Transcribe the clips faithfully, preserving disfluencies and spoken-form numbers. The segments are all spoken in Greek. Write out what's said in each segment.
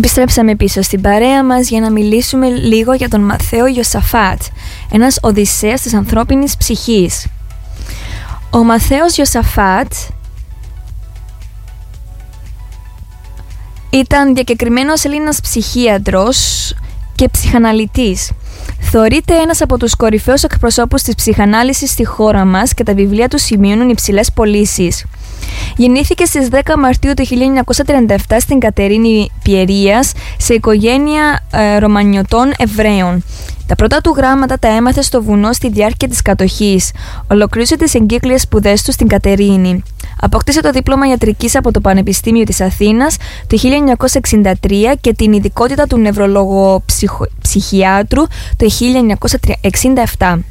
Επιστρέψαμε πίσω στην παρέα μας για να μιλήσουμε λίγο για τον Μαθαίο Ιωσαφάτ, ένας Οδυσσέας της ανθρώπινης ψυχής. Ο Μαθαίος Ιωσαφάτ ήταν διακεκριμένος Έλληνας ψυχίατρος και ψυχαναλυτής. Θεωρείται ένας από τους κορυφαίους εκπροσώπους της ψυχανάλυσης στη χώρα μας και τα βιβλία του σημειώνουν υψηλές πωλήσεις. Γεννήθηκε στις δέκα Μαρτίου του χίλια εννιακόσια τριάντα επτά στην Κατερίνη Πιερίας σε οικογένεια ε, Ρωμανιωτών Εβραίων. Τα πρώτα του γράμματα τα έμαθε στο βουνό στη διάρκεια της κατοχής. Ολοκλήρωσε τις εγκύκλειες σπουδές του στην Κατερίνη. Απόκτησε το δίπλωμα ιατρικής από το Πανεπιστήμιο της Αθήνας το χίλια εννιακόσια εξήντα τρία και την ειδικότητα του νευρολογοψυχιάτρου το χίλια εννιακόσια εξήντα επτά.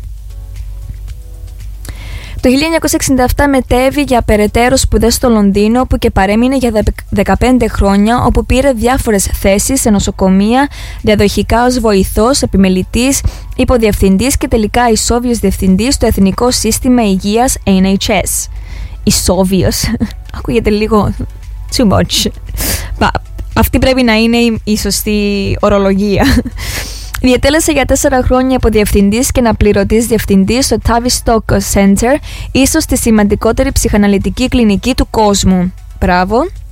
Το χίλια εννιακόσια εξήντα επτά μετέβη για περαιτέρω σπουδές στο Λονδίνο, όπου και παρέμεινε για δεκαπέντε χρόνια, όπου πήρε διάφορες θέσεις σε νοσοκομεία, διαδοχικά ως βοηθός, επιμελητής, υποδιευθυντής και τελικά ισόβιος διευθυντής στο Εθνικό Σύστημα Υγείας Εν Έιτς Ες. Ισόβιος. Ακούγεται λίγο too much. Αυτή πρέπει να είναι η σωστή ορολογία. Διετέλεσε για τέσσερα χρόνια από διευθυντής και αναπληρωτής διευθυντής στο Tavistock Center, ίσως τη σημαντικότερη ψυχαναλυτική κλινική του κόσμου. Μπράβο.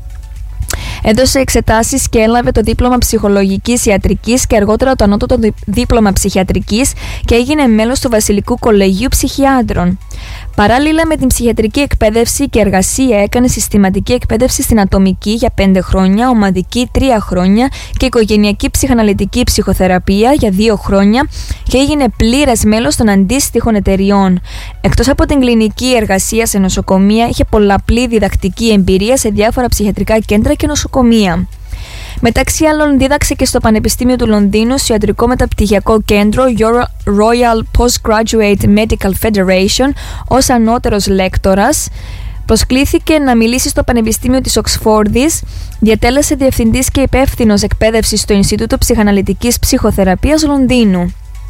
Έδωσε εξετάσεις και έλαβε το δίπλωμα ψυχολογικής ιατρικής και αργότερα το ανώτατο δίπλωμα ψυχιατρικής και έγινε μέλος του Βασιλικού Κολεγίου Ψυχιάτρων. Παράλληλα με την ψυχιατρική εκπαίδευση και εργασία έκανε συστηματική εκπαίδευση στην ατομική για πέντε χρόνια, ομαδική τρία χρόνια και οικογενειακή ψυχαναλυτική ψυχοθεραπεία για δύο χρόνια και έγινε πλήρες μέλος των αντίστοιχων εταιριών. Εκτός από την κλινική εργασία σε νοσοκομεία, είχε πολλαπλή διδακτική εμπειρία σε διάφορα ψυχιατρικά κέντρα και νοσοκομεία. Μεταξύ άλλων δίδαξε και στο Πανεπιστήμιο του Λονδίνου στο ιατρικό μεταπτυχιακό κέντρο Royal Postgraduate Medical Federation ως ανώτερος λέκτορας. Προσκλήθηκε να μιλήσει στο Πανεπιστήμιο της Οξφόρδης, διατέλεσε διευθυντής και υπεύθυνος εκπαίδευσης στο Ινστιτούτο Ψυχαναλυτικής Ψυχοθεραπείας Λονδίνου.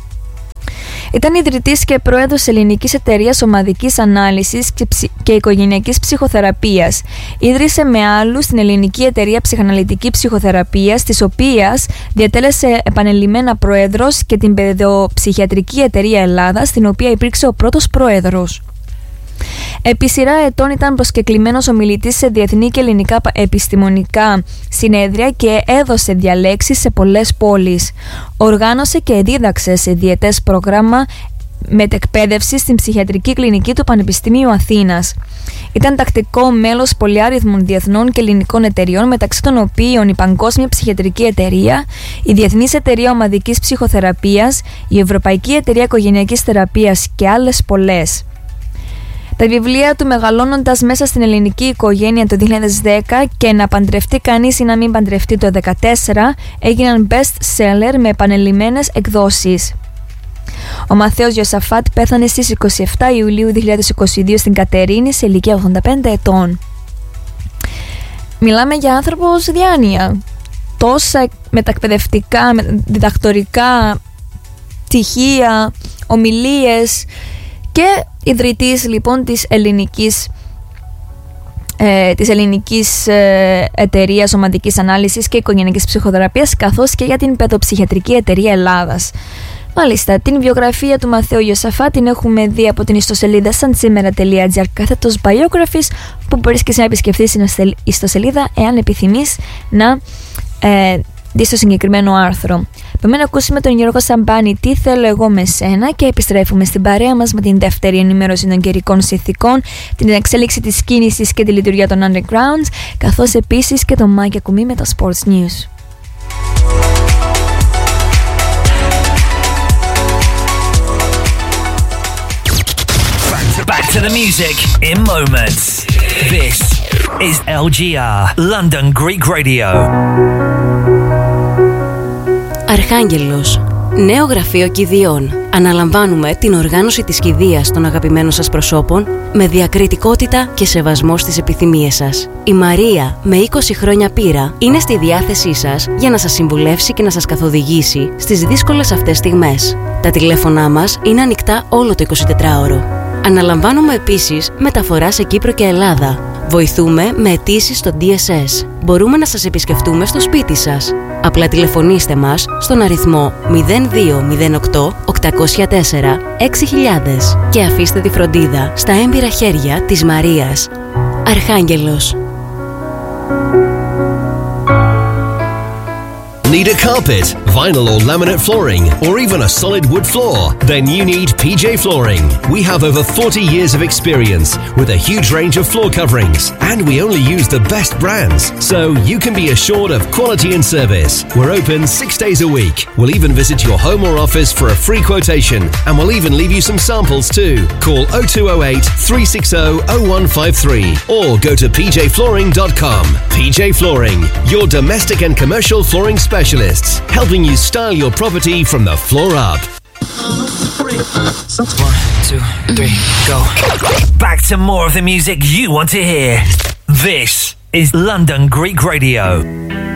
Ήταν ιδρυτής και πρόεδρος ελληνικής εταιρείας ομαδικής ανάλυσης και, ψη... και οικογενειακής ψυχοθεραπείας. Ίδρυσε με άλλους την ελληνική εταιρεία ψυχαναλυτική ψυχοθεραπείας, της οποίας διατέλεσε επανειλημμένα πρόεδρος, και την παιδοψυχιατρική εταιρεία Ελλάδας, στην οποία υπήρξε ο πρώτος πρόεδρος. Επί σειρά ετών ήταν προσκεκλημένος ομιλητής σε διεθνή και ελληνικά επιστημονικά συνέδρια και έδωσε διαλέξεις σε πολλές πόλεις. Οργάνωσε και δίδαξε σε διετές πρόγραμμα μετεκπαίδευση στην ψυχιατρική κλινική του Πανεπιστημίου Αθήνας. Ήταν τακτικό μέλος πολυάριθμων διεθνών και ελληνικών εταιριών, μεταξύ των οποίων η Παγκόσμια Ψυχιατρική Εταιρεία, η Διεθνής Εταιρεία Ομαδικής Ψυχοθεραπείας, η Ευρωπαϊκή Εταιρεία Οικογενειακής Θεραπείας και άλλες πολλές. Τα βιβλία του «Μεγαλώνοντας μέσα στην ελληνική οικογένεια» το δύο χιλιάδες δέκα και «Να παντρευτεί κανείς ή να μην παντρευτεί» το δύο χιλιάδες δεκατέσσερα έγιναν best seller με επανελειμμένες εκδόσεις. Ο Μαθαίος Ιωσαφάτ πέθανε στις είκοσι επτά Ιουλίου δύο χιλιάδες είκοσι δύο στην Κατερίνη σε ηλικία ογδόντα πέντε ετών. Μιλάμε για άνθρωπο σε διάνοια. Τόσα μετακπαιδευτικά, διδακτορικά πτυχία, ομιλίες και ιδρυτής λοιπόν της ελληνικής, ε, της ελληνικής ε, εταιρείας ομαδικής ανάλυσης και οικογενειακής ψυχοθεραπείας, καθώς και για την παιδοψυχιατρική εταιρεία Ελλάδας. Μάλιστα, την βιογραφία του Μαθαίου Ιωσαφάτ την έχουμε δει από την ιστοσελίδα sansimera τελεία gr κάθετος biographies, που μπορείς και εσύ να επισκεφθείς την ιστοσελίδα εάν επιθυμείς να ε, δεις το συγκεκριμένο άρθρο. Πάμε να ακούσουμε τον Γιώργο Σαμπάνη «Τι θέλω εγώ με σένα» και επιστρέφουμε στην παρέα μας με την δεύτερη ενημέρωση των καιρικών συνθηκών, την εξέλιξη της κίνησης και τη λειτουργία των undergrounds, καθώς επίσης και τον Μάκη Ακουμή με τα sports news. Back to the music in moments. This is L G R, London Greek Radio. Αρχάγγελος. Νέο γραφείο κηδείων. Αναλαμβάνουμε την οργάνωση της κηδείας των αγαπημένων σας προσώπων με διακριτικότητα και σεβασμό στις επιθυμίες σας. Η Μαρία, με είκοσι χρόνια πείρα, είναι στη διάθεσή σας για να σας συμβουλεύσει και να σας καθοδηγήσει στις δύσκολες αυτές στιγμές. Τα τηλέφωνά μας είναι ανοιχτά όλο το εικοσιτετράωρο. Αναλαμβάνουμε επίσης μεταφορά σε Κύπρο και Ελλάδα. Βοηθούμε με αιτήσεις στο ντι ες ες. Μπορούμε να σας επισκεφτούμε στο σπίτι σας. Απλά τηλεφωνήστε μας στον αριθμό μηδέν δύο μηδέν οκτώ οκτακόσια τέσσερα έξι χιλιάδες και αφήστε τη φροντίδα στα έμπειρα χέρια της Μαρίας. Αρχάγγελος. Need a carpet, vinyl or laminate flooring, or even a solid wood floor? Then you need P J Flooring. We have over forty years of experience with a huge range of floor coverings, and we only use the best brands, so you can be assured of quality and service. We're open six days a week. We'll even visit your home or office for a free quotation, and we'll even leave you some samples too. Call oh two oh eight, three six oh, oh one five three or go to p j flooring dot com. P J Flooring, your domestic and commercial flooring specialist. Specialists, helping you style your property from the floor up. One, two, three, go. Back to more of the music you want to hear. This is London Greek Radio.